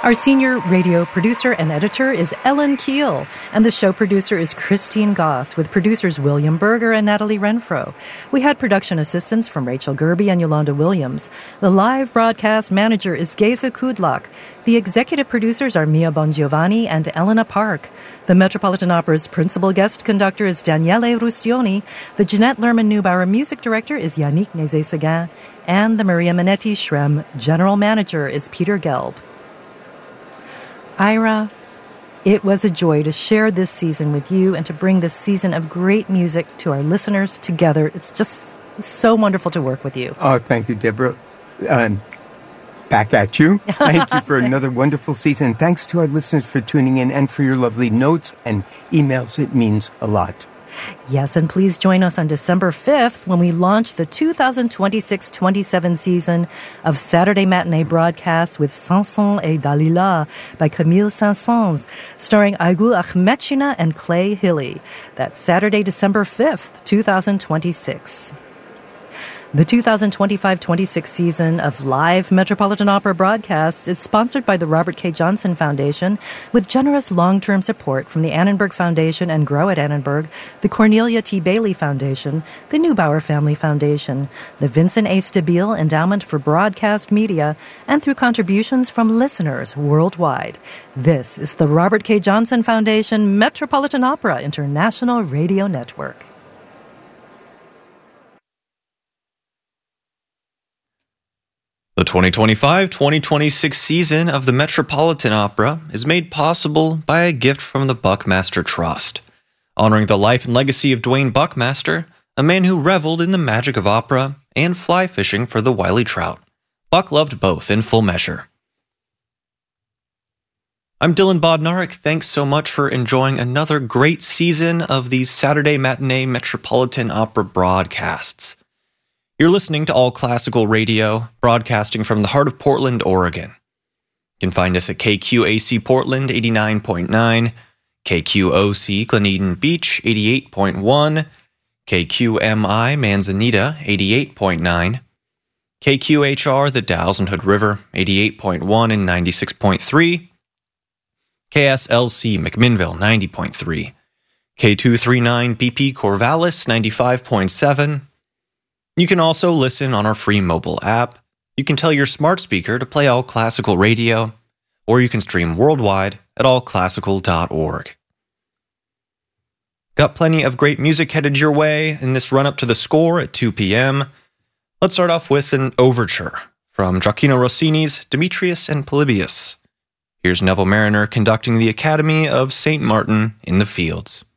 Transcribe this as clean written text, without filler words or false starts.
Our senior radio producer and editor is Ellen Keel, and the show producer is Christine Goss, with producers William Berger and Natalie Renfro. We had production assistance from Rachel Gerby and Yolanda Williams. The live broadcast manager is Geza Kudlak. The executive producers are Mia Bongiovanni and Elena Park. The Metropolitan Opera's principal guest conductor is Daniele Rustioni. The Jeanette Lerman-Neubauer music director is Yannick Nézet-Séguin. And the Maria Minetti Shrem general manager is Peter Gelb. Ira, it was a joy to share this season with you and to bring this season of great music to our listeners together. It's just so wonderful to work with you. Oh, thank you, Deborah. Back at you. Thank you for another wonderful season. Thanks to our listeners for tuning in and for your lovely notes and emails. It means a lot. Yes, and please join us on December 5th when we launch the 2026-27 season of Saturday matinee broadcasts with Samson et Dalila by Camille Saint-Saëns, starring Aygul Ahmetchina and Clay Hilly. That's Saturday, December 5th, 2026. The 2025-26 season of live Metropolitan Opera broadcasts is sponsored by the Robert K. Johnson Foundation with generous long-term support from the Annenberg Foundation and Grow at Annenberg, the Cornelia T. Bailey Foundation, the Neubauer Family Foundation, the Vincent A. Stabile Endowment for Broadcast Media, and through contributions from listeners worldwide. This is the Robert K. Johnson Foundation Metropolitan Opera International Radio Network. The 2025-2026 season of the Metropolitan Opera is made possible by a gift from the Buckmaster Trust, honoring the life and legacy of Dwayne Buckmaster, a man who reveled in the magic of opera and fly fishing for the wily trout. Buck loved both in full measure. I'm Dylan Bodnarik. Thanks so much for enjoying another great season of these Saturday matinee Metropolitan Opera broadcasts. You're listening to All Classical Radio, broadcasting from the heart of Portland, Oregon. You can find us at KQAC Portland 89.9, KQOC Gleneden Beach 88.1, KQMI Manzanita 88.9, KQHR The Dalles and Hood River 88.1 and 96.3, KSLC McMinnville 90.3, K239 BP Corvallis 95.7. You can also listen on our free mobile app. You can tell your smart speaker to play All Classical Radio, or you can stream worldwide at allclassical.org. Got plenty of great music headed your way in this run-up to the score at 2 p.m. Let's start off with an overture from Gioacchino Rossini's Demetrius and Polybius. Here's Neville Marriner conducting the Academy of St. Martin in the Fields.